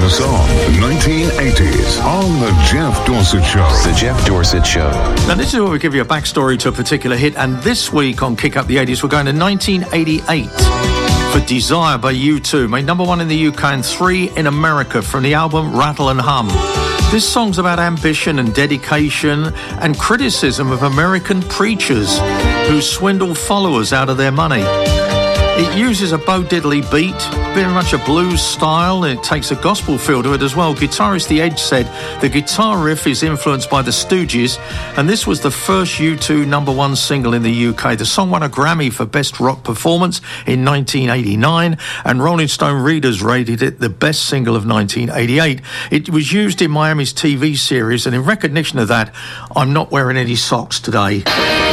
the song 1980s on The Jeff Dorsett Show. The Jeff Dorsett Show. Now, this is where we give you a backstory to a particular hit, and this week on Kick Up the 80s, we're going to 1988 for Desire by U2, made number one in the UK and 3 in America from the album Rattle and Hum. This song's about ambition and dedication and criticism of American preachers who swindle followers out of their money. It uses a Bo Diddley beat, very much a blues style, and it takes a gospel feel to it as well. Guitarist The Edge said the guitar riff is influenced by the Stooges, and this was the first U2 number one single in the UK. The song won a Grammy for Best Rock Performance in 1989, and Rolling Stone readers rated it the best single of 1988. It was used in Miami's TV series, and in recognition of that, I'm not wearing any socks today.